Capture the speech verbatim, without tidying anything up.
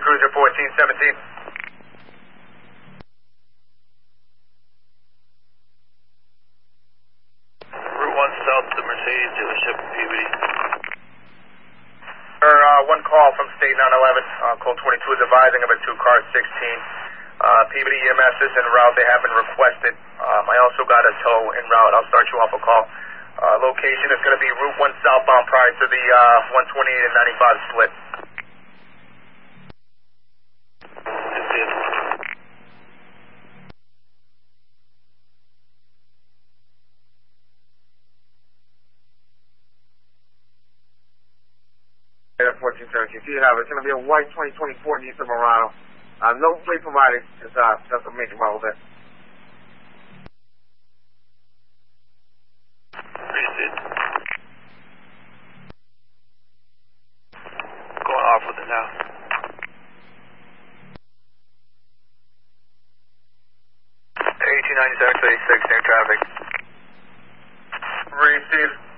Cruiser fourteen seventeen. Route one south to Mercedes dealership, Peabody. Sir, uh, one call from State nine eleven, uh, call twenty-two is advising of a two-car sixteen. Uh, Peabody E M S is en route. They have been requested. Um, I also got a tow en route. I'll start you off a call. Uh, location is going to be Route one southbound prior to the uh, one twenty-eight and ninety-five split. fourteen seventeen. So you have it. It's going to be a white twenty twenty-four Nissan Murano. Uh, no plate provided. It's uh, just a major model there. Appreciate it. Going off with it now. eighteen ninety-seven thirty-six, near traffic. Received.